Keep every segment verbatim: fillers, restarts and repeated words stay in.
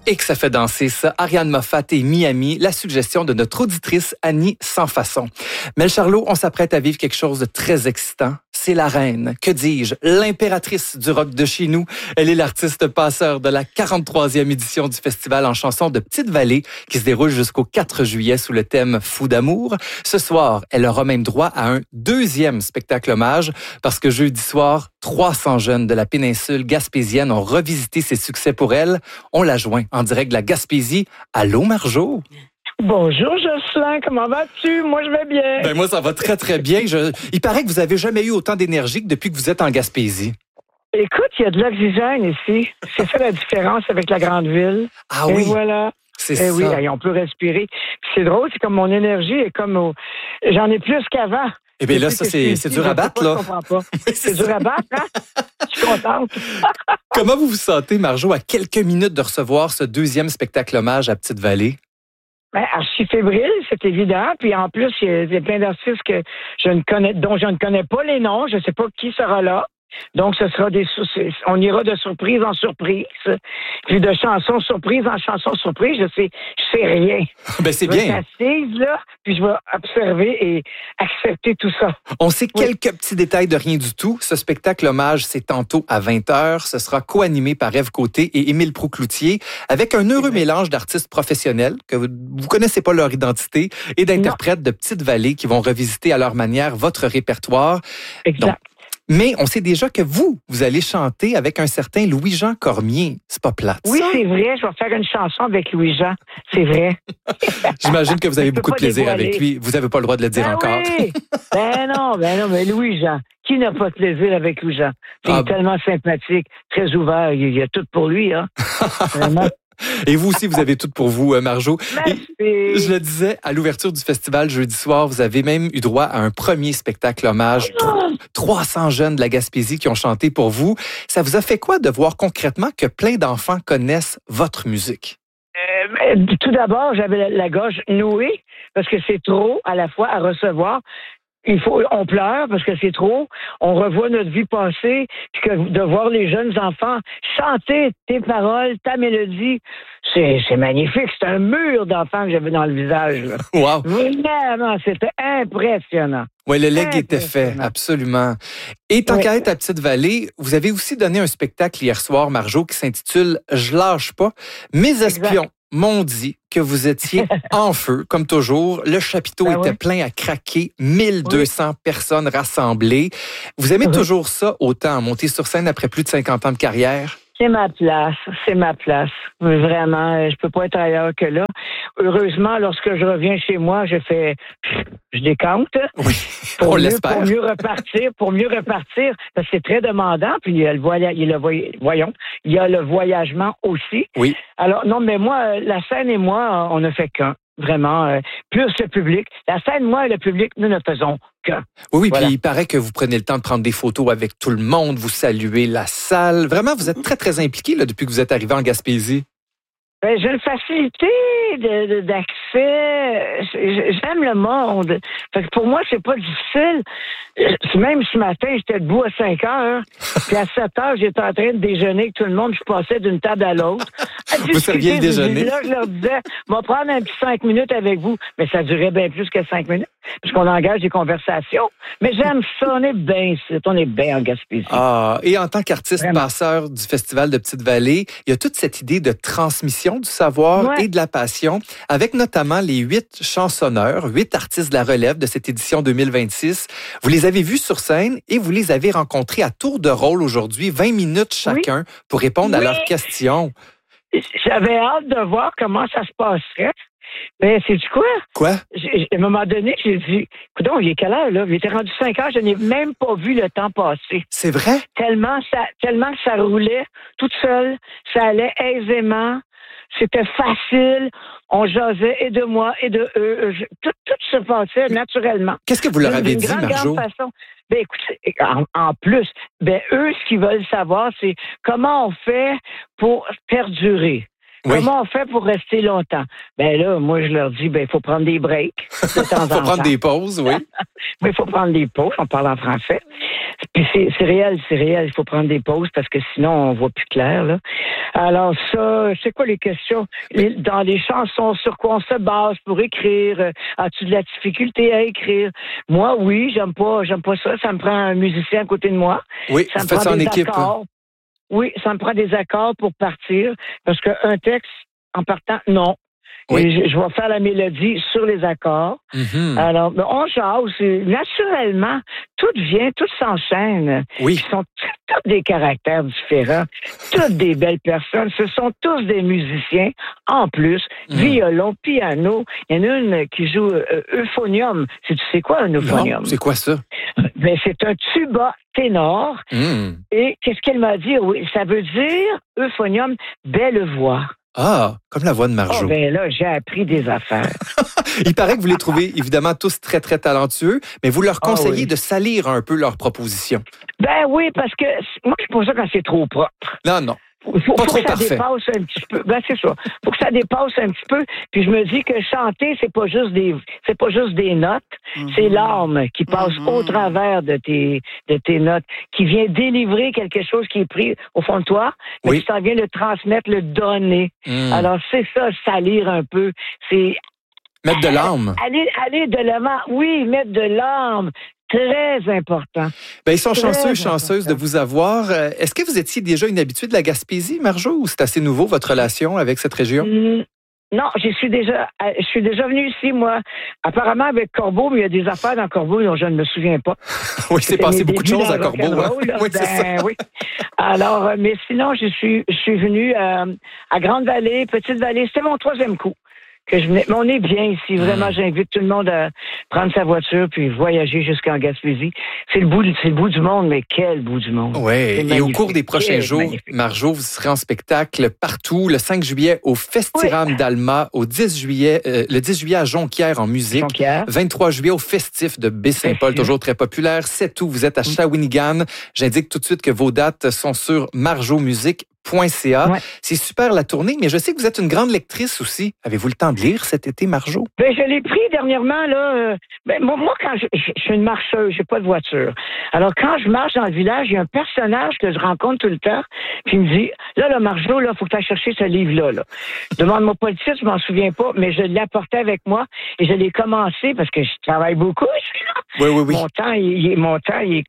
Et que ça fait danser ça. Ariane Moffat et Miami, la suggestion de notre auditrice Annie Sans Façon. Mel Charlot, on s'apprête à vivre quelque chose de très excitant. C'est la reine, que dis-je, l'impératrice du rock de chez nous. Elle est l'artiste passeur de la quarante-troisième édition du Festival en chansons de Petite-Vallée qui se déroule jusqu'au quatre juillet sous le thème Fou d'amour. Ce soir, elle aura même droit à un deuxième spectacle hommage parce que jeudi soir, trois cents jeunes de la péninsule gaspésienne ont revisité ses succès pour elle. On la joint en direct de la Gaspésie. Allô, Marjo? Bonjour, Jocelyn. Comment vas-tu? Moi, je vais bien. Ben moi, ça va très, très bien. Je... Il paraît que vous avez jamais eu autant d'énergie que depuis que vous êtes en Gaspésie. Écoute, il y a de l'oxygène ici. C'est ça la différence avec la grande ville. Ah Et oui? voilà. C'est Et ça. oui, on peut respirer. Puis c'est drôle, c'est comme mon énergie est comme... Au... J'en ai plus qu'avant. Eh bien là, ça, c'est, c'est dur à battre, là. Je comprends pas. c'est c'est dur à battre, hein? Je suis contente. Comment vous vous sentez, Marjo, à quelques minutes de recevoir ce deuxième spectacle hommage à Petite-Vallée? Ben, archi fébrile, c'est évident. Puis en plus, il y a, il y a plein d'artistes que je ne connais, dont je ne connais pas les noms. Je ne sais pas qui sera là. Donc, ce sera des, on ira de surprise en surprise, puis de chanson surprise en chanson surprise. Je sais, je sais rien. Ben c'est je vais bien. être assise là, puis je vais observer et accepter tout ça. On sait Oui. quelques petits détails de rien du tout. Ce spectacle hommage, c'est tantôt à vingt heures. Ce sera co-animé par Ève Côté et Émile Proucloutier, avec un heureux mélange d'artistes professionnels que vous ne connaissez pas leur identité et d'interprètes de Petite-Vallée qui vont revisiter à leur manière votre répertoire. Exact. Donc, mais on sait déjà que vous, vous allez chanter avec un certain Louis-Jean Cormier. C'est pas plate, Oui, ça? c'est vrai. Je vais faire une chanson avec Louis-Jean. C'est vrai. J'imagine que vous avez Je peux beaucoup de pas plaisir dévoiler. avec lui. Vous n'avez pas le droit de le dire Ben encore. oui. Ben non, ben non, mais Louis-Jean. Qui n'a pas de plaisir avec Louis-Jean? Il Ah. est tellement sympathique, très ouvert. Il y a tout pour lui, hein. Vraiment. Et vous aussi, vous avez tout pour vous, euh, Marjo. Merci. Et je le disais, à l'ouverture du festival jeudi soir, vous avez même eu droit à un premier spectacle hommage. trois cents jeunes de la Gaspésie qui ont chanté pour vous. Ça vous a fait quoi de voir concrètement que plein d'enfants connaissent votre musique? Euh, tout d'abord, j'avais la, la gorge nouée parce que c'est trop à la fois à recevoir. Il faut, on pleure parce que c'est trop. On revoit notre vie passée, puis que de voir les jeunes enfants chanter tes paroles, ta mélodie, c'est, c'est magnifique. C'est un mur d'enfants que j'avais dans le visage. Là. Wow! Vraiment, c'était impressionnant. Oui, le leg était fait, Impressionnant. absolument. Et tant Oui. qu'à être à Petite-Vallée, vous avez aussi donné un spectacle hier soir, Marjo, qui s'intitule « Je lâche pas ». Mes espions m'ont dit que vous étiez en feu, comme toujours. Le chapiteau Ben était oui. plein à craquer, mille deux cents personnes rassemblées. Vous aimez Mhm. toujours ça, autant monter sur scène après plus de cinquante ans de carrière? C'est ma place, c'est ma place. Mais vraiment, euh, je peux pas être ailleurs que là. Heureusement, lorsque je reviens chez moi, je fais, je décante. Oui, Pour on mieux, l'espère. Pour mieux repartir, pour mieux repartir, parce que c'est très demandant. Puis il y a le voyage, il y a le voy- voyons, il y a le voyagement aussi. Oui. Alors non, mais moi, euh, la scène et moi, on ne fait qu'un. Vraiment, euh, plus le public. La scène, moi et le public, nous ne faisons qu'un. Oui, oui, Voilà. puis il paraît que vous prenez le temps de prendre des photos avec tout le monde, vous saluez la salle. Vraiment, vous êtes très, très impliqué là, depuis que vous êtes arrivé en Gaspésie. Ben, j'ai une facilité de, de- d'accès. J- J'aime le monde. Fait que pour moi, c'est pas difficile. Euh, Même ce matin, j'étais debout à cinq heures. Puis à sept heures, j'étais en train de déjeuner avec tout le monde. Je passais d'une table à l'autre. À Vous serviez le discuter. déjeuner? Là, je leur disais, on va prendre un petit cinq minutes avec vous. Mais ça durait bien plus que cinq minutes. Puisqu'on engage des conversations. Mais j'aime ça. On est bien ici. On est bien en Gaspésie. Ah, et en tant qu'artiste Vraiment. passeur du Festival de Petite-Vallée, il y a toute cette idée de transmission du savoir Ouais. et de la passion, avec notamment les huit chansonneurs, huit artistes de la relève de cette édition deux mille vingt-six. Vous les avez vus sur scène et vous les avez rencontrés à tour de rôle aujourd'hui, vingt minutes chacun, pour répondre à Oui. leurs questions. J'avais hâte de voir comment ça se passerait. Mais c'est-tu quoi? Quoi? J'ai- À un moment donné, j'ai dit, écoute, il est quelle heure, là? Il était rendu cinq heures, je n'ai même pas vu le temps passer. C'est vrai? Tellement ça, tellement que ça roulait toute seule, ça allait aisément, c'était facile, on jasait et de moi et de eux. Je- tout, tout se passait naturellement. Qu'est-ce que vous leur D'une- avez d'une dit, grande, Marjo? grande façon. Ben écoute, en, en plus, ben eux, ce qu'ils veulent savoir, c'est comment on fait pour perdurer. Oui. Comment on fait pour rester longtemps? Ben là, moi, je leur dis, ben, il faut prendre des breaks de temps en temps. Il faut prendre des pauses, oui. Mais il faut prendre des pauses, on parle en français. Puis c'est, c'est réel, c'est réel, il faut prendre des pauses parce que sinon, on voit plus clair, là. Alors ça, c'est quoi les questions? Les, dans les chansons, sur quoi on se base pour écrire? Euh, As-tu de la difficulté à écrire? Moi, oui, j'aime pas, j'aime pas ça. Ça me prend un musicien à côté de moi. Oui, ça vous me faites prend ça en des équipe. accords. Oui, ça me prend des accords pour partir. Parce qu'un texte, en partant, non. Oui. Et je, je vais faire la mélodie sur les accords. Mm-hmm. Alors, ben, on jase. Naturellement, tout vient, tout s'enchaîne. Oui. Ils sont tous des caractères différents, toutes des belles personnes. Ce sont tous des musiciens. En plus, mm. violon, piano. Il y en a une qui joue euh, euphonium. Tu sais quoi, un euphonium? Non, c'est quoi ça? Ben, c'est un tuba ténor. Mm. Et qu'est-ce qu'elle m'a dit? Oui, ça veut dire, euphonium, belle voix. Ah, comme la voix de Marjo. Oh, ben là, j'ai appris des affaires. Il paraît que vous les trouvez évidemment tous très, très talentueux, mais vous leur conseillez oh, oui. de salir un peu leurs propositions. Ben oui, parce que moi, je pense ça quand c'est trop propre. Non, non. Il faut, pas faut trop que ça parfait. dépasse un petit peu. Ben c'est ça. Faut que ça dépasse un petit peu. Puis je me dis que chanter, c'est pas juste des, c'est pas juste des notes. Mm-hmm. C'est l'âme qui passe mm-hmm. au travers de tes, de tes notes, qui vient délivrer quelque chose qui est pris au fond de toi, mais oui. qui s'en vient le transmettre, le donner. Mm. Alors c'est ça, salir un peu. C'est mettre de l'âme. Aller, aller de l'avant. Oui, mettre de l'âme. Très important. Ben, ils sont Très chanceux, important. chanceuses de vous avoir. Est-ce que vous étiez déjà une habituée de la Gaspésie, Marjo, ou c'est assez nouveau, votre relation avec cette région? Mmh. Non, je suis déjà, je suis déjà venue ici, moi. Apparemment, avec Corbeau, mais il y a des affaires dans Corbeau dont je ne me souviens pas. Oui, c'est passé beaucoup de choses à Corbeau. Hein? Là, oui, ben, c'est ça. Oui. Alors, mais sinon, je suis, je suis venue euh, à Grande-Vallée, Petite-Vallée. C'était mon troisième coup. Que je venais, mais on est bien ici. Vraiment, mmh. j'invite tout le monde à prendre sa voiture puis voyager jusqu'en Gaspésie. C'est le bout, c'est le bout du monde, mais quel bout du monde. Oui. Et au cours des prochains quel jours, magnifique. Marjo, vous serez en spectacle partout. Le cinq juillet au Festiram oui. d'Alma, au dix juillet, euh, le dix juillet à Jonquière en musique, Jonquière. vingt-trois juillet au Festif de Baie-Saint-Paul, toujours très populaire. sept août, vous êtes à Shawinigan. J'indique tout de suite que vos dates sont sur marjomusique point c a. Ouais. C'est super la tournée, mais je sais que vous êtes une grande lectrice aussi. Avez-vous le temps de lire cet été, Marjo? Ben, je l'ai pris dernièrement, là. Euh, ben, moi, moi, quand je, je, je suis une marcheuse, j'ai pas de voiture. Alors, quand je marche dans le village, il y a un personnage que je rencontre tout le temps, puis il me dit, là, là, Marjo, là, faut que tu ailles chercher ce livre-là, là. Demande-moi pas le titre, je m'en souviens pas, mais je l'ai apporté avec moi et je l'ai commencé parce que je travaille beaucoup, celui-là. Oui, oui, oui. Mon temps, il, il, mon temps, il est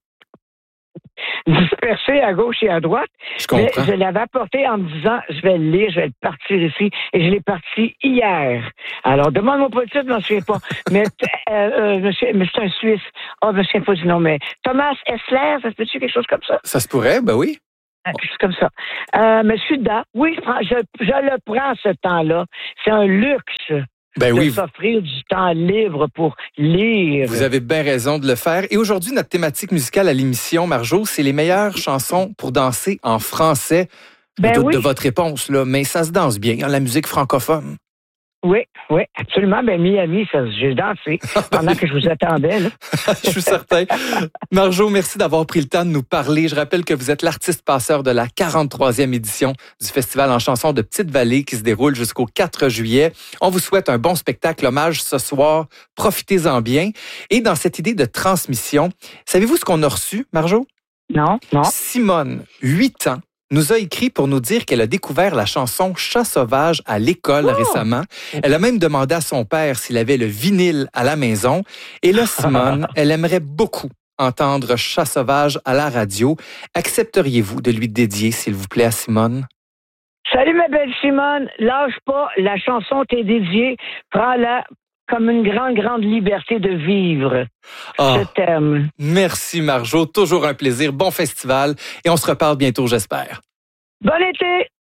dispersé à gauche et à droite. Je comprends. Mais je l'avais apporté en me disant, je vais le lire, je vais le partir ici. Et je l'ai parti hier. Alors, demande-moi pas le titre, je m'en souviens pas. mais, euh, euh, monsieur, mais c'est un Suisse. Ah, oh, je me souviens pas du nom, mais Thomas Essler, ça se peut-tu quelque chose comme ça? Ça se pourrait, ben oui. Quelque chose comme ça. Euh, Monsieur Da, oui, je, je le prends ce temps-là. C'est un luxe. Ben de oui. s'offrir du temps libre pour lire. Vous avez bien raison de le faire. Et aujourd'hui, notre thématique musicale à l'émission, Marjo, c'est les meilleures chansons pour danser en français. Je ben doute oui. de votre réponse, là, mais ça se danse bien, hein, la musique francophone. Oui, oui, absolument. Ben, Miami, ça, j'ai dansé pendant que je vous attendais. Là. Je suis certain. Marjo, merci d'avoir pris le temps de nous parler. Je rappelle que vous êtes l'artiste passeur de la quarante-troisième édition du Festival en chansons de Petite-Vallée qui se déroule jusqu'au quatre juillet. On vous souhaite un bon spectacle hommage ce soir. Profitez-en bien. Et dans cette idée de transmission, savez-vous ce qu'on a reçu, Marjo? Non, non. Simone, huit ans, nous a écrit pour nous dire qu'elle a découvert la chanson « Chat sauvage » à l'école oh! récemment. Elle a même demandé à son père s'il avait le vinyle à la maison. Et là, Simone, elle aimerait beaucoup entendre « Chat sauvage » à la radio. Accepteriez-vous de lui dédier, s'il vous plaît, à Simone? Salut, ma belle Simone. Lâche pas, la chanson t'est dédiée. Prends-la comme une grande, grande liberté de vivre. Oh, je t'aime. Merci, Marjo. Toujours un plaisir. Bon festival. Et on se reparle bientôt, j'espère. Bon été!